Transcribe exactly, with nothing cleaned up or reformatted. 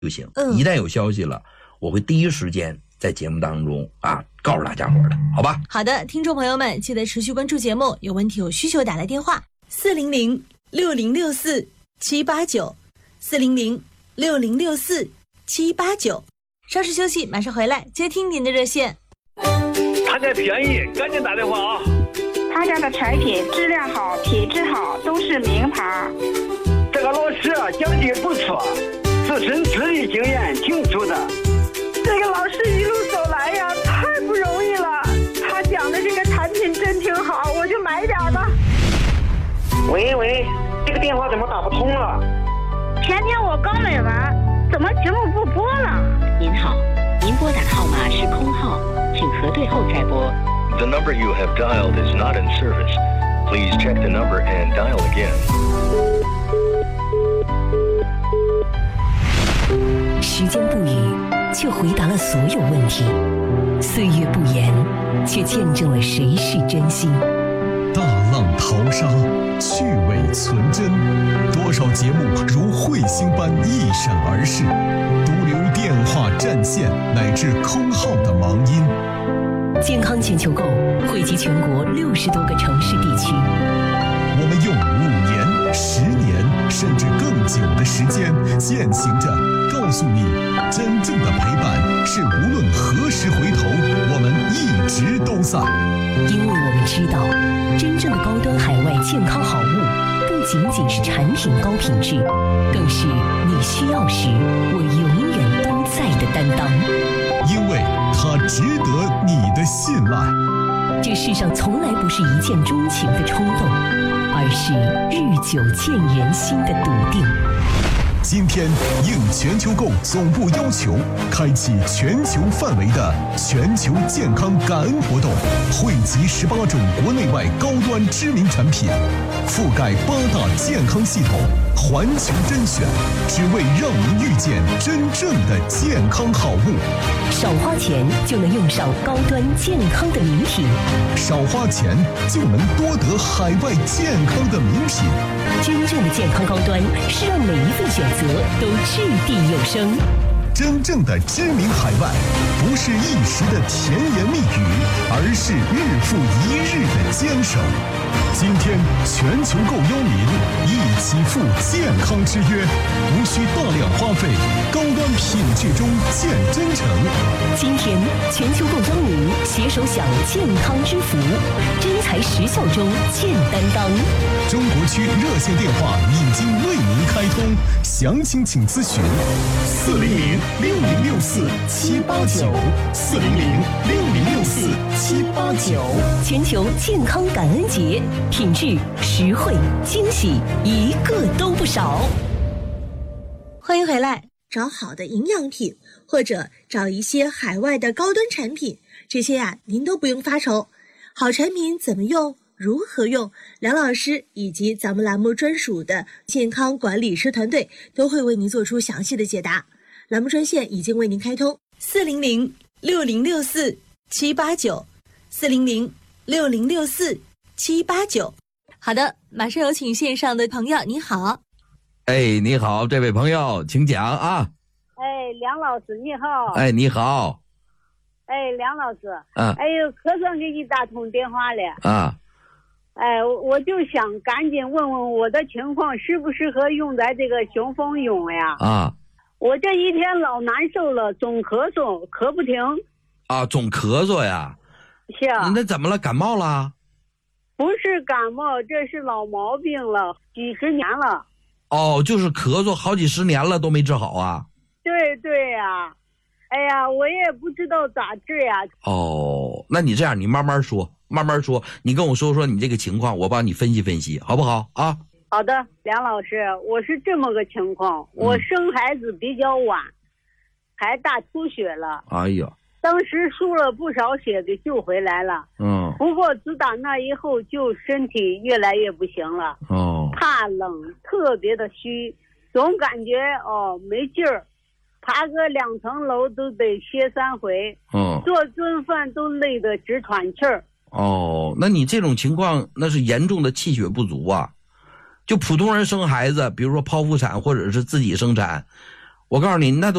就行。 嗯， 一旦有消息了，我会第一时间在节目当中啊告诉大家伙的，好吧？ 好的，听众朋友们，记得持续关注节目，有问题有需求打来电话四零零六零六四七八九四零零六零六四七八九。稍事休息，马上回来接听您的热线。 他家便宜，赶紧打电话啊！ 他家的产品质量好，品质好，都是名牌。 这个老师啊，讲的不错，自身资历经验挺足的。 这个老师一路走来呀，太不容易了。他讲的这个产品真挺好，我就买点吧。 喂喂，这个电话怎么打不通了？ 前天我刚买完，怎么节目不播了？ 您好，您拨打的号码是空号，请核对后再拨。 The number you have dialed is not in service. Please check the number and dial again. 时间不语，却回答了所有问题；岁月不言，却见证了谁是真心。 大浪淘沙，去伪存真，多少节目如彗星般一闪而逝，独留电话占线乃至空号的忙音。 健康全球购汇集全国六十多个城市地区， 我们用五年、十年甚至更久的时间践行着，告诉你，真正的陪伴是无论何时回头，我们一直都在。 因为我们知道，真正的高端海外健康好物，不仅仅是产品高品质，更是你需要时我永远都在的担当。 因为它值得你的信赖。 这世上从来不是一见钟情的冲动，而是日久见人心的笃定。 今天应全球购总部要求，开启全球范围的全球健康感恩活动，汇集十八种国内外高端知名产品，覆盖八大健康系统，环球甄选，只为让您遇见真正的健康好物。 少花钱就能用上高端健康的名品， 少花钱就能多得海外健康的名品。 真正的健康高端是让每一份选择都掷地有声。 真正的知名海外，不是一时的甜言蜜语，而是日复一日的坚守。今天全球购邀您一起赴健康之约，无需大量花费，高端品质中见真诚。 今天全球购邀您携手享健康之福，真材实效中见担当。 中国区热线电话已经为您开通，详情请咨询四零零六零六四七八九四零零六零六四七八九。 全球健康感恩节，品质、实惠、惊喜，一个都不少。 欢迎回来。找好的营养品，或者找一些海外的高端产品，这些呀、啊、您都不用发愁。好产品怎么用，如何用，梁老师以及咱们栏目专属的健康管理师团队都会为您做出详细的解答。栏目专线已经为您开通四零零六零六四七八九四零零六零六四七八九。好的，马上有请线上的朋友，你好。 哎，你好，这位朋友，请讲啊。 哎，梁老师你好。 哎，你好。 哎，梁老师。 啊。 哎呦，可算给你打通电话了。 啊。 哎，我就想赶紧问问我的情况适不适合用在这个雄风用呀？ 啊。 我这一天老难受了，总咳嗽，咳不停。 啊，总咳嗽呀？ 是啊。 那怎么了？感冒了？ 不是感冒，这是老毛病了，几十年了。 哦，就是咳嗽好几十年了都没治好啊？ 对对呀、啊，哎呀，我也不知道咋治呀。 哦，那你这样，你慢慢说，慢慢说，你跟我说说你这个情况，我帮你分析分析，好不好啊？ 好的，梁老师，我是这么个情况，我生孩子比较晚，嗯、还大出血了。 哎呀， 当时输了不少血给救回来了。 嗯。 不过自打那以后，就身体越来越不行了。 哦。 怕冷，特别的虚，总感觉哦没劲儿，爬个两层楼都得歇三回。 嗯。 做顿饭都累得直喘气儿。 哦，那你这种情况那是严重的气血不足啊。就普通人生孩子，比如说剖腹产或者是自己生产， 我告诉你，那都